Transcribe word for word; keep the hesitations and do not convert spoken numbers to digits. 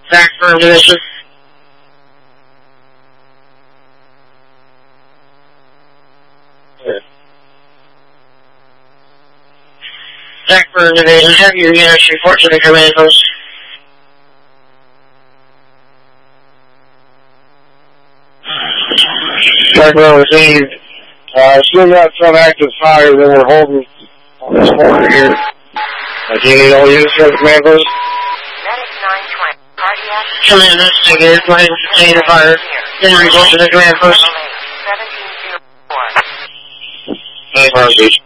Back firm division. Back firm division. Have your units report to the command post. Background received. Uh, still got some active fire that we're holding on this corner here. Uh, do you need all units for the command post? Command post, negative. Go ahead and contain the fire. Then report to the command post. Command post.